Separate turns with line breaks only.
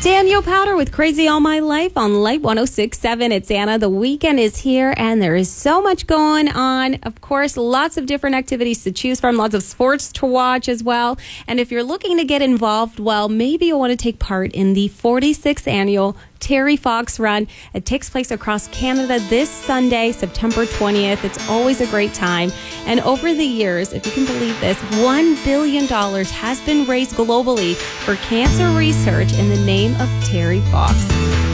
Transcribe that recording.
Daniel Powder with Crazy All My Life on Light 106.7. It's Anna. The weekend is here, and there is so much going on. Of course, lots of different activities to choose from, lots of sports to watch as well. And if you're looking to get involved, well, maybe you'll want to take part in the 46th annual Terry Fox Run. It takes place across Canada this Sunday, September 20th. It's always a great time. And over the years, if you can believe this, $1 billion has been raised globally for cancer research in the name of Terry Fox.